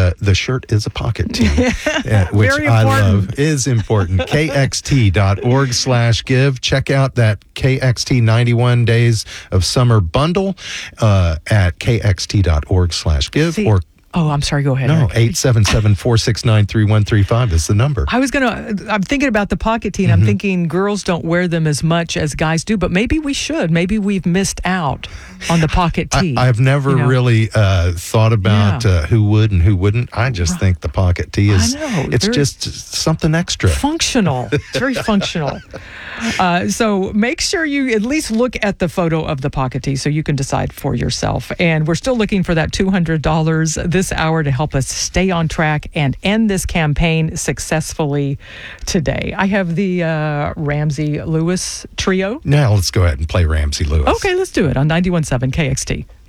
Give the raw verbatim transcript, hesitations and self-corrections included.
the, the shirt is a pocket tee, uh, which Very I important. love, is important. K X T dot org slash give. Check out that K X T ninety-one Days of Summer bundle uh, at K X T dot org slash give. See, or oh, I'm sorry. Go ahead. no, Eric. eight seven seven, four six nine, three one three five is the number. I was going to, I'm thinking about the pocket tee, and Mm-hmm. I'm thinking girls don't wear them as much as guys do, but maybe we should. Maybe we've missed out on the pocket tee. I, I've never you know? really uh, thought about Yeah. uh, who would and who wouldn't. I just think the pocket tee is, I know, it's very- just something extra. Functional. It's very functional. Uh, so make sure you at least look at the photo of the pocket tee so you can decide for yourself. And we're still looking for that two hundred dollars this hour to help us stay on track and end this campaign successfully today. I have the uh, Ramsey Lewis trio. Now let's go ahead and play Ramsey Lewis. Okay, let's do it on ninety-one point seven K X T.